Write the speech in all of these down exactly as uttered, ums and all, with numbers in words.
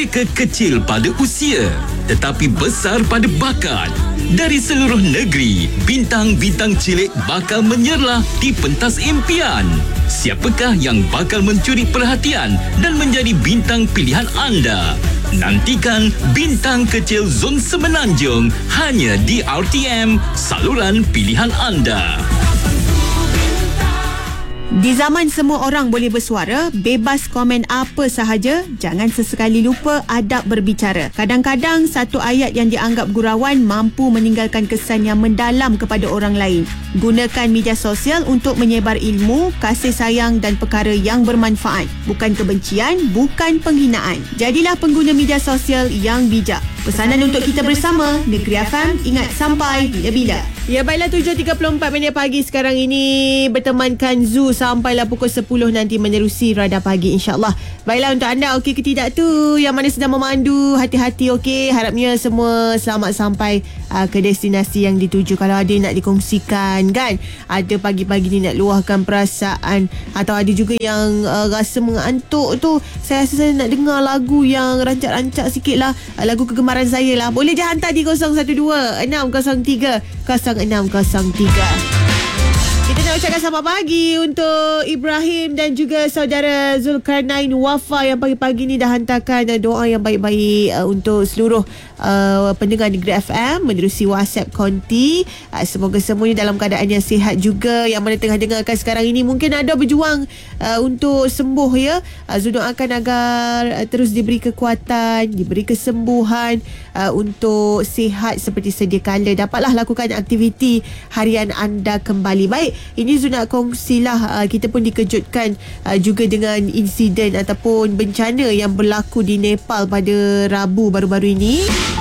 Mereka kecil pada usia tetapi besar pada bakat. Dari seluruh negeri, bintang-bintang cilik bakal menyerlah di pentas impian. Siapakah yang bakal mencuri perhatian dan menjadi bintang pilihan anda? Nantikan Bintang Kecil Zon Semenanjung hanya di R T M, saluran pilihan anda. Di zaman semua orang boleh bersuara, bebas komen apa sahaja, jangan sesekali lupa adab berbicara. Kadang-kadang satu ayat yang dianggap gurauan mampu meninggalkan kesan yang mendalam kepada orang lain. Gunakan media sosial untuk menyebar ilmu, kasih sayang dan perkara yang bermanfaat. Bukan kebencian, bukan penghinaan. Jadilah pengguna media sosial yang bijak. Pesanan untuk kita bersama, Negeri F M, ingat sampai bila-bila. Ya, baiklah, tujuh tiga puluh empat minit pagi sekarang ini bertemankan Zu sampailah pukul sepuluh nanti menerusi Radar Pagi, insyaAllah. Baiklah, untuk anda okey ke tidak tu, yang mana sedang memandu, hati-hati okey. Harapnya semua selamat sampai uh, ke destinasi yang dituju. Kalau ada nak dikongsikan kan, ada pagi-pagi ni nak luahkan perasaan, atau ada juga yang uh, rasa mengantuk tu, saya rasa saya nak dengar lagu yang rancak-rancak sikit lah, uh, lagu kegemaran saya lah. Boleh je hantar di kosong satu dua enam kosong tiga kosong enam kosong tiga. Kita nak ucapkan selamat pagi untuk Ibrahim dan juga saudara Zulkarnain Wafa yang pagi-pagi ni dah hantarkan doa yang baik-baik uh, untuk seluruh uh, pendengar Negeri F M menerusi WhatsApp Konti. Uh, semoga semuanya dalam keadaan yang sihat juga. Yang mana tengah dengarkan sekarang ini mungkin ada berjuang uh, untuk sembuh ya. Uh, Zul doakan agar uh, terus diberi kekuatan, diberi kesembuhan uh, untuk sihat seperti sedia kala. Dapatlah lakukan aktiviti harian anda kembali. Baik, ini Zul nak kongsilah, uh, kita pun dikejutkan uh, juga dengan insiden ataupun bencana yang berlaku di Nepal pada Rabu baru-baru ini.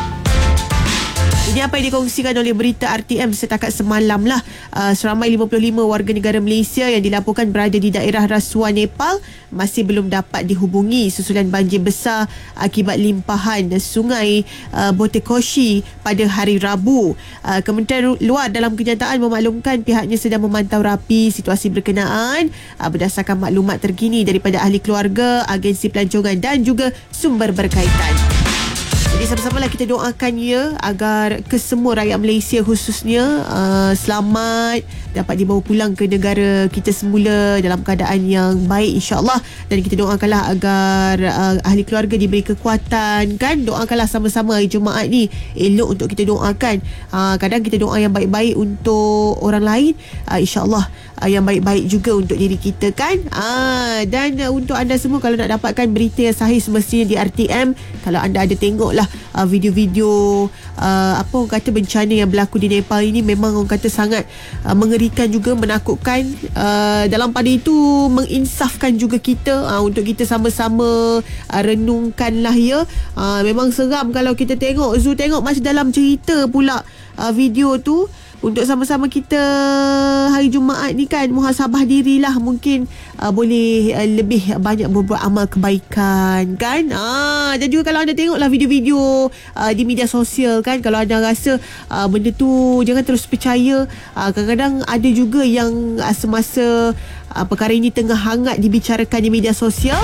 Ini apa yang dikongsikan oleh berita R T M setakat semalam lah. Uh, seramai lima puluh lima warga negara Malaysia yang dilaporkan berada di daerah rasuan Nepal masih belum dapat dihubungi susulan banjir besar akibat limpahan sungai uh, Botekoshi pada hari Rabu. Uh, Kementerian Luar dalam kenyataan memaklumkan pihaknya sedang memantau rapi situasi berkenaan uh, berdasarkan maklumat terkini daripada ahli keluarga, agensi pelancongan dan juga sumber berkaitan. Jadi sama-sama lah kita doakan ya agar kesemua rakyat Malaysia khususnya uh, selamat, dapat dibawa pulang ke negara kita semula dalam keadaan yang baik, insyaAllah. Dan kita doakanlah agar uh, ahli keluarga diberi kekuatan kan. Doakanlah sama-sama hari Jumaat ni elok untuk kita doakan. Uh, kadang kita doa yang baik-baik untuk orang lain, uh, insyaAllah uh, yang baik-baik juga untuk diri kita kan. Uh, dan uh, untuk anda semua, kalau nak dapatkan berita yang sahih semestinya di R T M, kalau anda ada tengoklah Uh, video-video uh, apa orang kata bencana yang berlaku di Nepal ini, memang orang kata sangat uh, mengerikan juga, menakutkan. Uh, dalam pada itu menginsafkan juga kita uh, untuk kita sama-sama uh, renungkanlah ya. Uh, memang seram kalau kita tengok Zul tengok macam dalam cerita pula uh, video tu. Untuk sama-sama kita hari Jumaat ni kan muhasabah dirilah, mungkin uh, boleh uh, lebih banyak berbuat amal kebaikan kan. Ah, dan juga kalau anda tengoklah video-video uh, di media sosial kan, kalau anda rasa uh, benda tu jangan terus percaya. Uh, kadang-kadang ada juga yang uh, semasa uh, perkara ini tengah hangat dibicarakan di media sosial,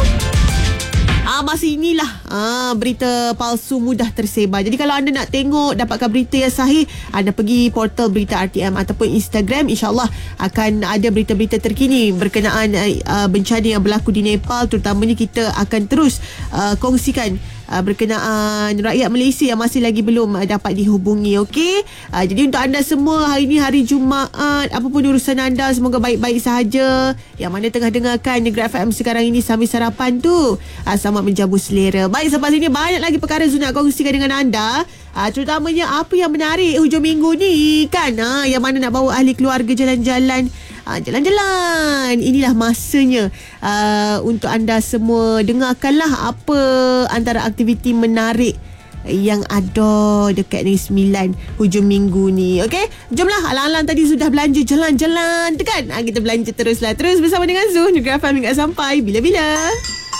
Ah, masa inilah ah, berita palsu mudah tersebar. Jadi kalau anda nak tengok, dapatkan berita yang sahih, anda pergi portal berita R T M ataupun Instagram. InsyaAllah akan ada berita-berita terkini berkenaan uh, bencana yang berlaku di Nepal. Terutamanya kita akan terus uh, kongsikan uh, berkenaan rakyat Malaysia yang masih lagi belum uh, dapat dihubungi. Okey, uh, jadi untuk anda semua, hari ini hari Jumaat, apapun urusan anda, semoga baik-baik sahaja. Yang mana tengah dengarkan Negeri F M sekarang ini sambil sarapan tu, uh, selamat menjamu selera. Baik, sampai sini banyak lagi perkara Zul nak kongsikan dengan anda, uh, terutamanya apa yang menarik hujung minggu ni kan, uh, yang mana nak bawa ahli keluarga jalan-jalan, uh, jalan-jalan. Inilah masanya uh, untuk anda semua, dengarkanlah apa antara aktiviti menarik yang ada dekat Negeri Sembilan hujung minggu ni. Okey, jomlah. Alang-alang tadi sudah belanja jalan-jalan tu kan, ha, kita belanja teruslah. Terus bersama dengan Zul, Negeri F M, hingga sampai bila-bila.